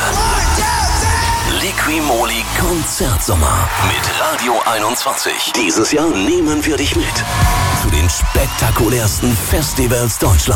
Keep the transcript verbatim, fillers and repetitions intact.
Liquimoli Konzertsommer mit Radio einundzwanzig. Dieses Jahr nehmen wir dich mit zu den spektakulärsten Festivals Deutschlands.